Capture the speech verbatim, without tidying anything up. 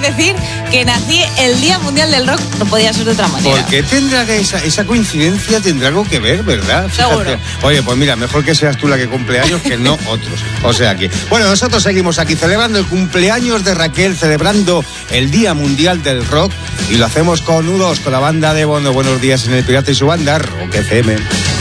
decir que nací el Día Mundial del Rock, no podía ser de otra manera. ¿Por qué tendrá que esa, esa coincidencia tendrá algo que ver, verdad? Fíjate. Seguro. Oye, pues mira, mejor que seas tú la que cumple años que no otros. O sea que, bueno, nosotros seguimos aquí celebrando el cumpleaños de Raquel, celebrando el Día Mundial del Rock, y lo hacemos con U dos, con la banda de Bono. Buenos días en El Pirata y su banda, Rock F M.